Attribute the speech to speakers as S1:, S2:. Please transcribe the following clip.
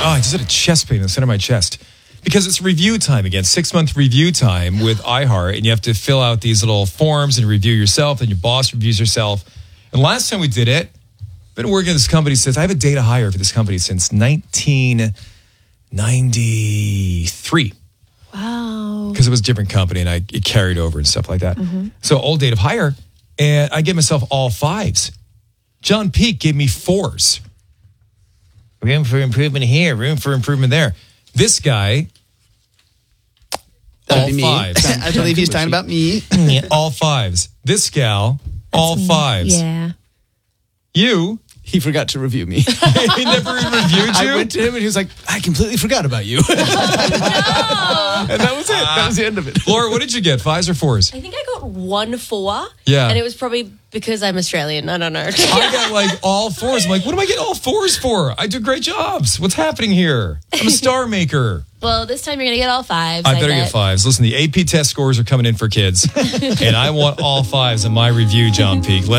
S1: I just had a chest pain in the center of my chest. Because it's review time again, 6-month review time with iHeart, and you have to fill out these little forms and review yourself, and your boss reviews yourself. And last time we did it, I've been working at this company since, I have a data hire for this company since 1993.
S2: Wow.
S1: Because it was a different company, and it carried over and stuff like that. So old date of hire, and I gave myself all 5s. John Peake gave me 4s. Room for improvement here, room for improvement there. This guy, all 5s.
S3: I believe he's talking about me.
S1: All 5s. This gal, all 5s.
S2: Yeah.
S1: You,
S3: He forgot to review me.
S1: he never even reviewed you?
S3: I went to him and he was like, I completely forgot about you. And that was it. That was the end of it.
S1: Laura, what did you get, 5s or 4s?
S2: I think I got 1 4.
S1: Yeah.
S2: And it was probably because I'm Australian. I don't know.
S1: I got like all 4s. I'm like, what am I getting all 4s for? I do great jobs. What's happening here? I'm a star maker.
S2: Well, this time you're going to get all 5s.
S1: I better get 5s. Listen, the AP test scores are coming in for kids, and I want all 5s in my review, John Peake.